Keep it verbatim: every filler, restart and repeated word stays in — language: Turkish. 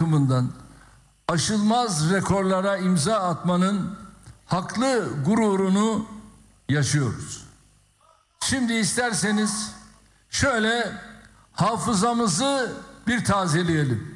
bakımından aşılmaz rekorlara imza atmanın haklı gururunu yaşıyoruz. Şimdi isterseniz şöyle hafızamızı bir tazeleyelim.